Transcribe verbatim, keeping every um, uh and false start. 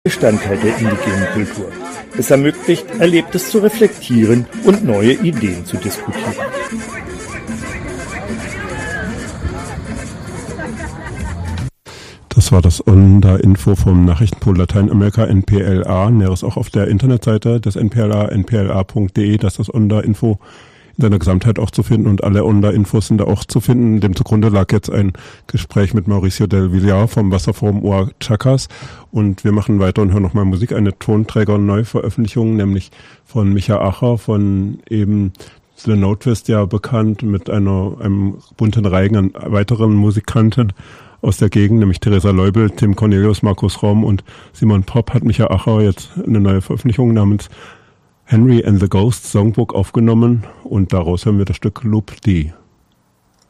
Bestandteil der indigenen Kultur. Es ermöglicht, Erlebtes zu reflektieren und neue Ideen zu diskutieren. Das war das Onda-Info vom Nachrichtenpool Lateinamerika N P L A. Näheres auch auf der Internetseite des N P L A, n p l a punkt d e. Das ist das Onda-Info in seiner Gesamtheit auch zu finden und alle Onda-Infos sind da auch zu finden. Dem zugrunde lag jetzt ein Gespräch mit Mauricio del Villar vom Wasserforum Oaxacas und wir machen weiter und hören nochmal Musik, eine Tonträger-Neuveröffentlichung, nämlich von Micha Acher, von eben The Notewist ja bekannt, mit einer einem bunten Reigen an weiteren Musikanten aus der Gegend, nämlich Theresa Leubel, Tim Cornelius, Markus Raum und Simon Popp, hat Micha Acher jetzt eine neue Veröffentlichung namens Henry and the Ghost Songbook aufgenommen und daraus hören wir das Stück Loop D.